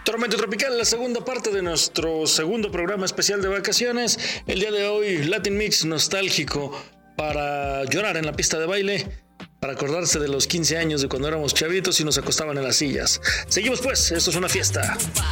Tormenta Tropical, la segunda parte de nuestro segundo programa especial de vacaciones. El día de hoy, Latin Mix nostálgico para llorar en la pista de baile, para acordarse de los 15 años de cuando éramos chavitos y nos acostaban en las sillas. Seguimos pues, esto es una fiesta.